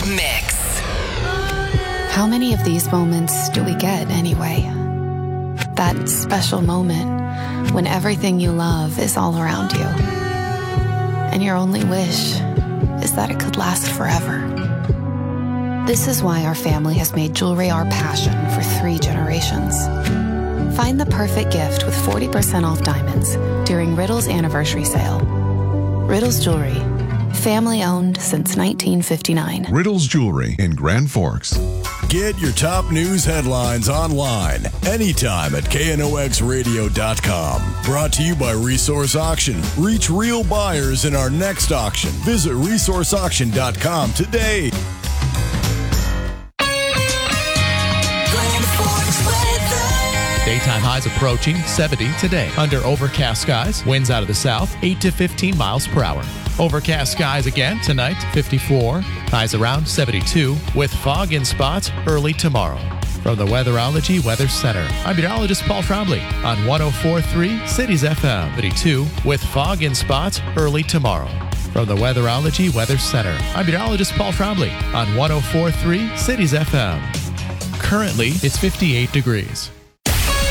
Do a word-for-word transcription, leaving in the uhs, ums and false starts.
Mix. How many of these moments do we get anyway? That special moment when everything you love is all around you, and your only wish is that it could last forever. This is why our family has made jewelry our passion for three generations. Find the perfect gift with forty percent off diamonds during Riddle's anniversary sale. Riddle's Jewelry, family owned since nineteen fifty-nine. Riddle's Jewelry in Grand Forks. Get your top news headlines online anytime at K N O X radio dot com. Brought to you by Resource Auction. Reach real buyers in our next auction. Visit resource auction dot com today. Daytime highs approaching seventy today. Under overcast skies, winds out of the south, eight to fifteen miles per hour. Overcast skies again tonight, fifty-four. Highs around seventy-two, with fog in spots early tomorrow. From the Weatherology Weather Center, I'm meteorologist Paul Trombley on one oh four point three Cities F M. seventy-two, with fog in spots early tomorrow. From the Weatherology Weather Center, I'm meteorologist Paul Trombley on one oh four point three Cities F M. Currently, it's fifty-eight degrees.